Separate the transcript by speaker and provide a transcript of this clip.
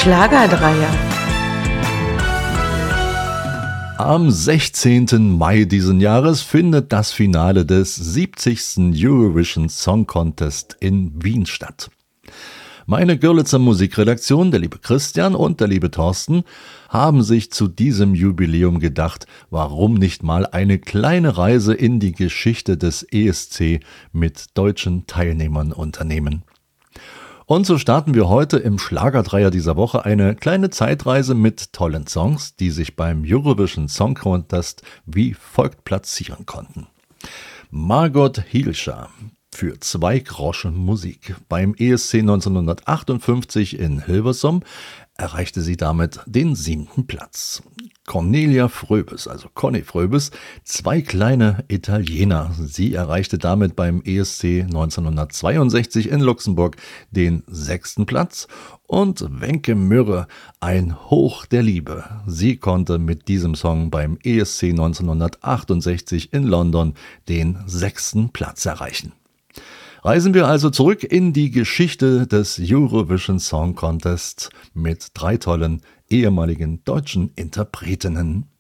Speaker 1: Schlagerdreier.
Speaker 2: Am 16. Mai diesen Jahres findet das Finale des 70. Eurovision Song Contest in Wien statt. Meine Görlitzer Musikredaktion, der liebe Christian und der liebe Thorsten, haben sich zu diesem Jubiläum gedacht, warum nicht mal eine kleine Reise in die Geschichte des ESC mit deutschen Teilnehmern unternehmen. Und so starten wir heute im Schlagerdreier dieser Woche eine kleine Zeitreise mit tollen Songs, die sich beim Eurovision Song Contest wie folgt platzieren konnten. Margot Hilscher für 2 Groschen Musik. Beim ESC 1958 in Hilversum erreichte sie damit den 7. Platz. Cornelia Fröbis, also Conny Fröbis, 2 kleine Italiener. Sie erreichte damit beim ESC 1962 in Luxemburg den 6. Platz. Und Wenke Mürre, ein Hoch der Liebe. Sie konnte mit diesem Song beim ESC 1968 in London den 6. Platz erreichen. Reisen wir also zurück in die Geschichte des Eurovision Song Contest mit 3 tollen ehemaligen deutschen Interpretinnen.